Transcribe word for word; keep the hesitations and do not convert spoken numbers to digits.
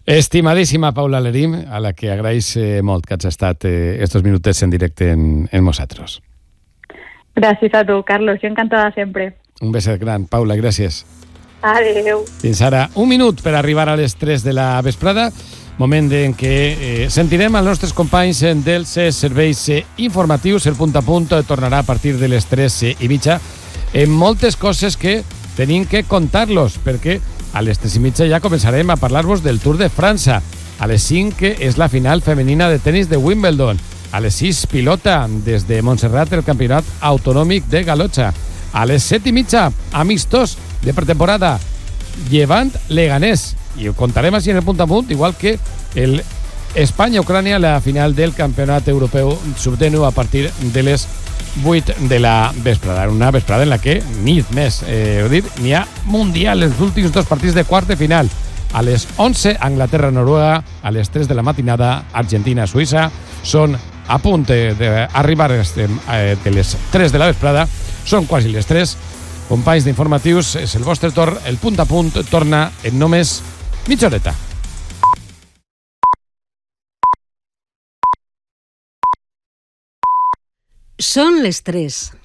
Estimadíssima Paula Lerín, a la que agraeix molt que hagi estat eh, estos minutets en directe en, en nosaltres. Gràcies a tu, Carlos. Jo encantada sempre. Un beset gran. Paula, gràcies. Adéu. Fins ara, un minut per arribar a les tres de la vesprada, moment en què eh, sentirem els nostres companys dels serveis eh, informatius. El punt a punt tornarà a partir de les tres eh, i mitja en moltes coses que tenim que contar-los, perquè a les tres i mitja ja començarem a parlar-vos del Tour de França. A les cinc és la final femenina de tenis de Wimbledon. A les sis pilota des de Montserrat el campionat autonòmic de Galotxa. A les set i mitja, amistós de pretemporada, Llevant Leganés. I ho contarem així en el punt a punt, igual que el Espanya-Ucrània, la final del campionat europeu sub dinou a partir de les vuit de la vesprada. Una vesprada en la que nit més, eh, dir, n'hi ha mundial, els últims dos partits de quart de final. A les onze, Anglaterra-Noruega, a les tres de la matinada, Argentina-Suïssa. Són a punt d'arribar de les tres de la vesprada, són quasi les tres. Companys d'informatius, és el vostre torn, el punt a punt torna en només mitja horeta. Són les tres.